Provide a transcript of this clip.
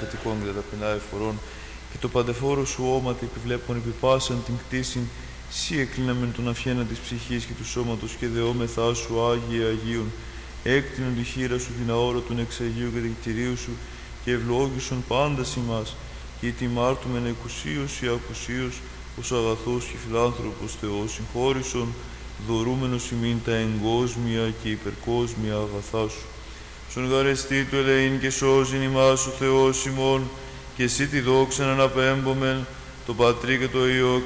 κατοικών και τα ταπεινά εφορών, και το παντεφόρο σου όματι επιβλέπων επιπάσαν την κτήσιν, σύ εκλίναμεν τον αυχένα της ψυχής και του σώματος και δεόμεθά σου Άγιε Αγίων, έκτινον τη χείρα σου την αόρατον εξ Αγίου και την κτηρίου σου και ευλόγησον πάντας ημάς, και ετοιμάρτουμεν εκουσίως ή ακουσίως, ως αγαθός και φιλάνθρωπος Θεός συγχώρησον, δωρούμενος ημίν τα εγκόσμια και υπερκόσμια αγαθά σου. Στον γαρεστή του ελεήν και σώζειν ημάς ο Θεός ημών, και εσύ τη δόξαν αναπέμπομεν, το Πατρί και το Υιό